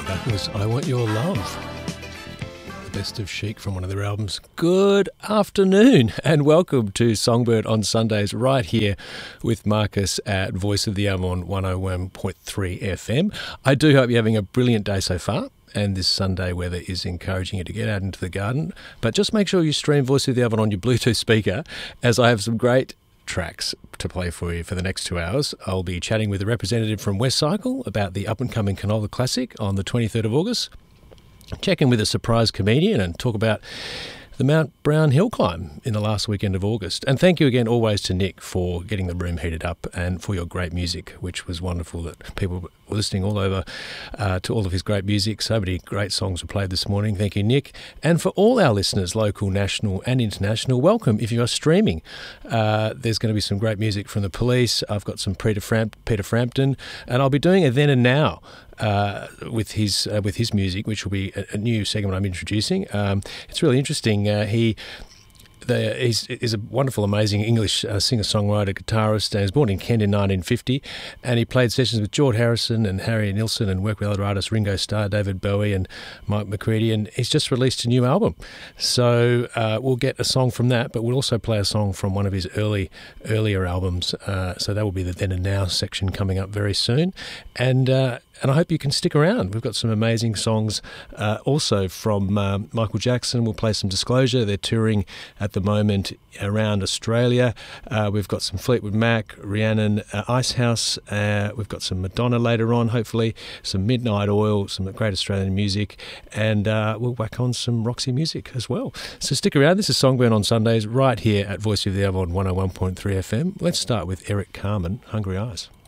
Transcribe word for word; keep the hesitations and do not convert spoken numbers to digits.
That was I Want Your Love. The best of Chic from one of their albums. Good afternoon and welcome to Songbird on Sundays right here with Marcus at Voice of the Avon one oh one point three F M. I do hope you're having a brilliant day so far, and this Sunday weather is encouraging you to get out into the garden. But just make sure you stream Voice of the Avon on your Bluetooth speaker, as I have some great tracks to play for you for the next two hours. I'll be chatting with a representative from West Cycle about the up-and-coming Canola Classic on the twenty-third of August, check in with a surprise comedian and talk about the Mount Brown hill climb in the last weekend of August. And thank you again always to Nick for getting the room heated up and for your great music, which was wonderful that people were listening all over uh, to all of his great music. So many great songs were played this morning. Thank you, Nick. And for all our listeners, local, national and international, welcome. If you are streaming, uh, there's going to be some great music from the Police. I've got some Peter, Framp- Peter Frampton, and I'll be doing a Then and Now Uh, with his uh, with his music, which will be a, a new segment I'm introducing. Um, it's really interesting. Uh, he the, he's, he's a wonderful, amazing English uh, singer-songwriter, guitarist, and he was born in Kent in nineteen fifty, and he played sessions with George Harrison and Harry Nilsson and worked with other artists, Ringo Starr, David Bowie and Mike McCready, and he's just released a new album. So uh, we'll get a song from that, but we'll also play a song from one of his early earlier albums. Uh, so that will be the Then and Now section coming up very soon. And uh, And I hope you can stick around. We've got some amazing songs uh, also from um, Michael Jackson. We'll play some Disclosure. They're touring at the moment around Australia. Uh, we've got some Fleetwood Mac, Rhiannon, uh, Icehouse. Uh, we've got some Madonna later on, hopefully, some Midnight Oil, some great Australian music, and uh, we'll whack on some Roxy music as well. So stick around. This is Songbird on Sundays right here at Voice of the Avon one oh one point three F M. Let's start with Eric Carmen, Hungry Eyes.